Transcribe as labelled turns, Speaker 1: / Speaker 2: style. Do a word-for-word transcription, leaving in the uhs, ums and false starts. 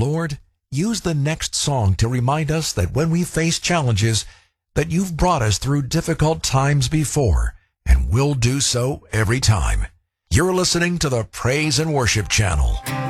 Speaker 1: Lord, use the next song to remind us that when we face challenges, that you've brought us through difficult times before, and will do so every time. You're listening to the Praise and Worship Channel.